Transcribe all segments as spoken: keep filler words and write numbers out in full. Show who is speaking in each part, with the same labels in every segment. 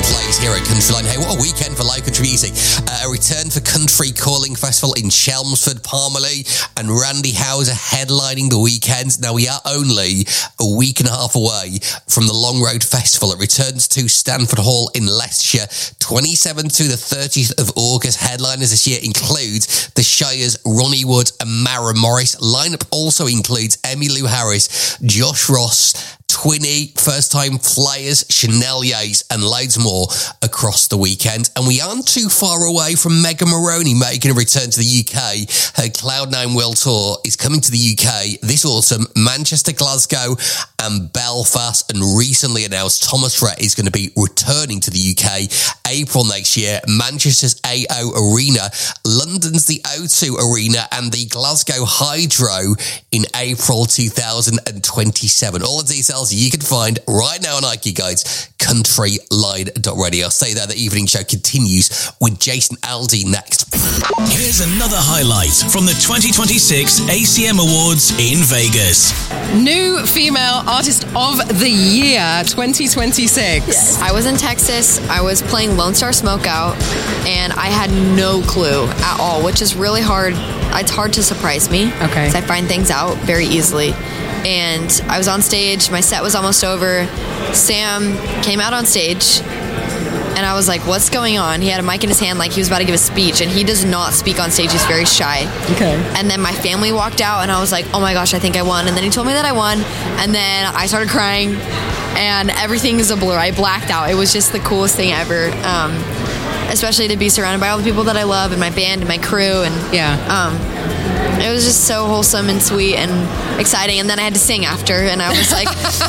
Speaker 1: plays here at Countryline. Hey, what a weekend for live country music. Uh, a return for Country Calling Festival in Chelmsford, Parmalee, and Randy Houser headlining the weekend. Now, we are only a week and a half away from the Long Road Festival. It returns to Stanford Hall in Leicestershire, twenty-seventh to the thirtieth of August. Headliners this year include the Shires, Ronnie Wood and Mara Morris. Lineup also includes Emmylou Harris, Josh Ross, Twinny, First Time Flyers, Chanel Yates, and loads more across the weekend. And we aren't too far away from Megan Moroney making a return to the U K. Her Cloud nine World Tour is coming to the U K this autumn. Manchester, Glasgow, and Belfast. And recently announced Thomas Rhett is going to be returning to the U K April next year. Manchester's A O Arena, London's the O two Arena, and the Glasgow Hydro in April two thousand twenty-seven. All the details you can find right now on Nike Guides, countryline dot radio. I'll say that the evening show continues with Jason Aldean next.
Speaker 2: Here's another highlight from the twenty twenty-six A C M Awards in Vegas.
Speaker 3: New Female Artist of the Year twenty twenty-six.
Speaker 4: Yes. I was in Texas. I was playing Lone Star Smokeout, and I had no clue at all, which is really hard. It's hard to surprise me.
Speaker 3: Okay.
Speaker 4: Because I find things out very easily. And I was on stage. My set was almost over. Sam came out on stage, and I was like, what's going on? He had a mic in his hand like he was about to give a speech, and he does not speak on stage. He's very shy.
Speaker 3: Okay.
Speaker 4: And then my family walked out, and I was like, oh my gosh, I think I won. And then he told me that I won, and then I started crying, and everything is a blur. I blacked out. It was just the coolest thing ever, um, especially to be surrounded by all the people that I love, and my band, and my crew, and
Speaker 3: yeah.
Speaker 4: Um, it was just so wholesome and sweet and exciting. And then I had to sing after, and I was like...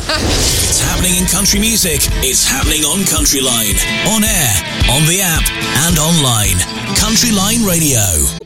Speaker 2: It's happening in country music. It's happening on Countryline. On air, on the app, and online. Countryline Radio.